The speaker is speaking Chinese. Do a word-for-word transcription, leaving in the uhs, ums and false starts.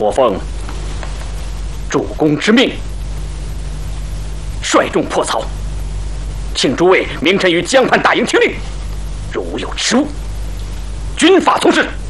我奉主公之命，率众破曹，请诸位明晨于江畔大营听令，如有失误，军法从事。